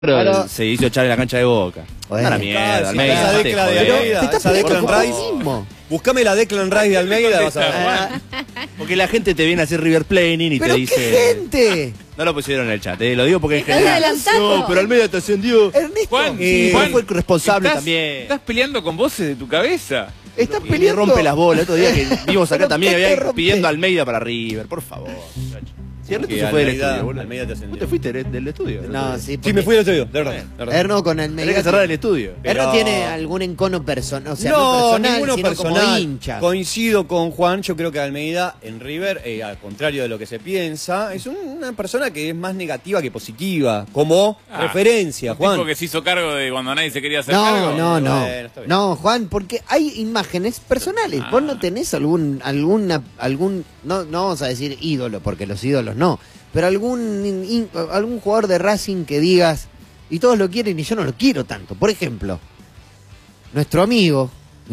Claro. Se hizo echar en la cancha de Boca. Bueno, a la mierda, Almeida. Esa Declan de Almeida, esa Declan Rice. Buscame la Declan Rice de Almeida, vas a ver. Porque la gente te viene a hacer River Planning y ¿Pero te dice... qué gente? No lo pusieron en el chat, lo digo porque en Estás general... adelantando. No, pero Almeida te ascendió. Ernesto, Juan, Juan fue el responsable también. Estás peleando con voces de tu cabeza. estás Y le peleando. rompe las bolas. Otro día que vimos acá ¿Pero también, qué te había rompe? pidiendo a Almeida para River, por favor. Si Ernesto se fue del estudio, boludo. Almeida te ¿Vos ascendió. te fuiste del estudio? No, sí. Sí, me fui del estudio, de verdad. Erno con Tenés Almeida. que cerrar el estudio. Erno Pero- tiene algún encono personal, o sea, no No, personal, ninguno sino personal. como hincha. Coincido con Juan, yo creo que Almeida en River, al contrario de lo que se piensa, es una persona que es más negativa que positiva, como referencia, Un tipo Juan. que se hizo cargo de cuando nadie se quería hacer No, cargo. no, no. Bueno, está bien. No, Juan, porque hay imágenes personales. Vos no tenés algún, no vamos a decir ídolo, porque los ídolos no, pero algún jugador de Racing que digas, y todos lo quieren y yo no lo quiero tanto. Por ejemplo, nuestro amigo,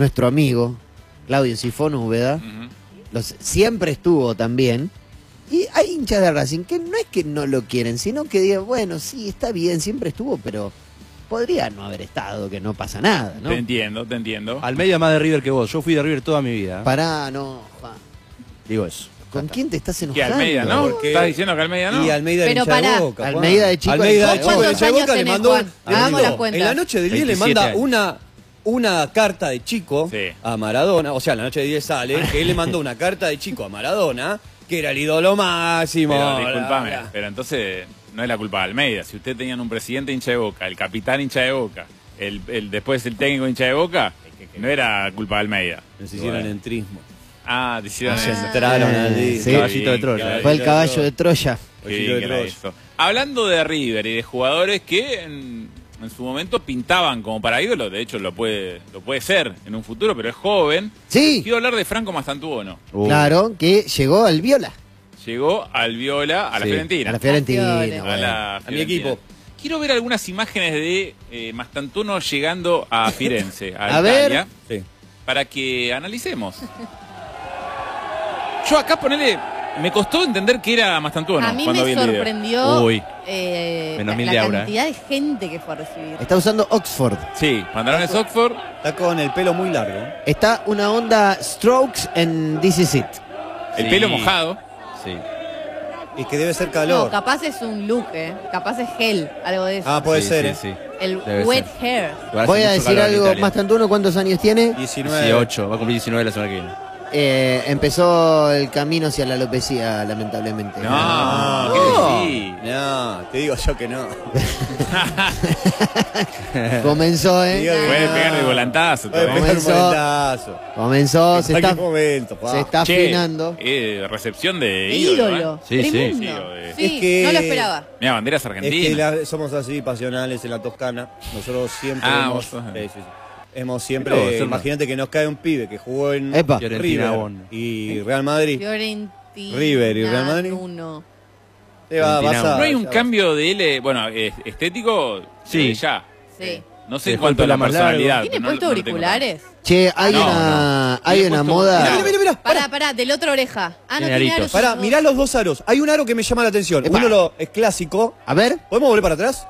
Claudio Sifón Úbeda, siempre estuvo también. Y hay hinchas de Racing que no es que no lo quieren, sino que digan, bueno, sí, está bien, siempre estuvo, pero podría no haber estado, que no pasa nada, ¿no? Te entiendo, te entiendo. Almeida más de River que vos. Yo fui de River toda mi vida. Pará, no, Juan. Digo eso. ¿Con quién te estás Que enojando? Almeida, ¿no? Porque- ¿Estás diciendo que Almeida no? Y Almeida Pero hincha de pará. Boca, Juan. Almeida de chico Almeida era de chico ¿Cuántos hincha de Boca años le tenés, mandó Juan? Hagamos las en cuentas. la noche de 10 le 27 manda años. una carta de chico Sí. a Maradona, o sea, la noche de 10 sale, que él le mandó una carta de chico a Maradona, que era el ídolo máximo. Pero disculpame, bla, bla. pero entonces no es la culpa de Almeida. Si usted tenían un presidente hincha de Boca, el capitán hincha de Boca, después el técnico hincha de Boca, no era culpa de Almeida. Nos hicieron entrismo. Ah, decían Nos eso. entraron allí. Sí. Caballito de Troya. Fue el caballo de Troya. Qué bien que era eso. Hablando de River y de jugadores que en su momento pintaban como para ídolos, de hecho lo puede ser en un futuro, pero es joven. Sí, Quiero hablar de Franco Mastantuono. claro, que llegó al Viola. Llegó al Viola, a la Sí, Fiorentina. A la Fiorentina. A A bueno. la A mi Fiorentina. equipo. Quiero ver algunas imágenes de Mastantuono llegando a Firenze, a A ver. Italia, Sí. para que analicemos. Yo acá me costó entender que era Mastantuono A mí cuando vi me el video. sorprendió Uy. Menos mil de la aura, cantidad de gente que fue a recibir. Está usando Oxford. Sí, pantalones Oxford. Está con el pelo muy largo. Está una onda Strokes en This Is It. El Sí. pelo mojado. Sí. Y que debe ser No, calor. capaz es un look, capaz es gel, algo de eso. Ah, puede Sí, ser. sí, sí. El debe wet ser. hair. Hace Voy a mucho decir calor en algo, Italia. Mastantuono, ¿cuántos años tiene? 19. 18, va a cumplir 19 la semana que viene. Empezó el camino hacia la alopecia, lamentablemente. No, ¿qué No. decís? No, te digo yo que no. Comenzó, Digo que Puede no. pegar de volantazo. Puede todo, ¿eh? pegar un Comenzó. voltazo. Comenzó, se ¿En está, qué momento, pa? se está Che, afinando. recepción de Ídolo. ídolo. Sí, sí. Tremendo. Sí, Sí, Es que- no lo esperaba. Mira, banderas Es que argentinas. somos así pasionales en la Toscana. Nosotros siempre Ah, hemos, vos sos- hemos Pero, siempre, hermano. imagínate que nos cae un pibe que jugó en Epa. Fiorentina, River Bonn. y Real Madrid. Fiorentina. River y Real Madrid. Uno. Te va, Fiorentina, vas a- ¿No hay un ya cambio de él, bueno, estético? Sí. Ya. Sí. No sé en Dejó cuanto a el la pelo más personalidad. largo. ¿Tiene no- puesto no lo tengo auriculares? Che, hay No, hay Tiene una puesto- moda. Mira, Pará, del otro oreja. Ah, no Tiene tiene aritos. aros. Pará, esos mirá dos. los dos aros. Hay un aro que me llama la atención. Epa. Uno es clásico. A ver, ¿Podemos volver para atrás?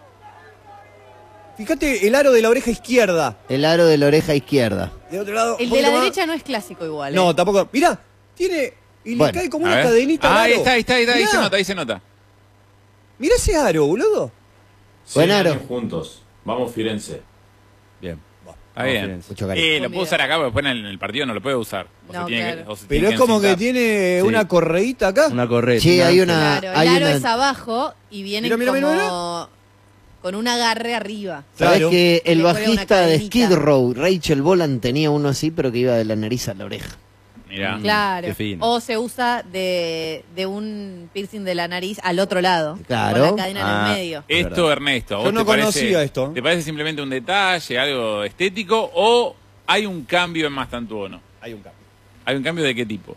Fíjate el aro de la oreja izquierda. el aro de la oreja izquierda. De otro lado. El un de la poquito más. derecha no es clásico igual. No, tampoco. Mirá, tiene. Y Bueno, le cae como A una ver. cadenita. Ah, al ahí aro. está, ahí Mirá, se nota. Mirá ese aro, boludo. Buen aro. Juntos. Vamos, Firenze. Bien. Está bien. Firenze. Mucho cariño. Lo puedo usar acá, porque después en el partido no lo puede usar. No, claro. Pero es como que encintar. tiene Sí. una correíta acá. Una correa. Sí, hay una. Claro, hay el aro una- es abajo y viene Mira, como mira. con un agarre arriba. ¿Sabés Claro. que el Le cuelga una bajista de cadenita. Skid Row, Rachel Bolan, tenía uno así, pero que iba de la nariz a la oreja? Mirá. Claro. qué fino. O se usa de un piercing de la nariz al otro lado. Claro. Con la cadena en Ah. el medio. Esto, Ernesto, ¿a vos Yo no te parece- conocía esto. ¿Te parece simplemente un detalle, algo estético, o hay un cambio en Mastantuono? Hay un cambio. ¿Hay un cambio de qué tipo?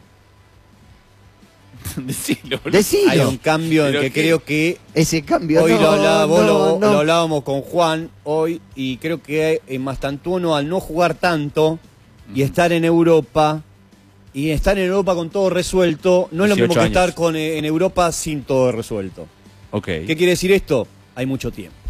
Decilo, boludo. Decilo. Hay un cambio en Pero que qué- creo que Ese cambio hoy no, lo, no. lo hablábamos con Juan hoy y creo que en Mastantuono al no jugar tanto y estar en Europa con todo resuelto no es lo 18 mismo que años. estar en Europa sin todo resuelto. Ok. ¿Qué quiere decir esto? Hay mucho tiempo.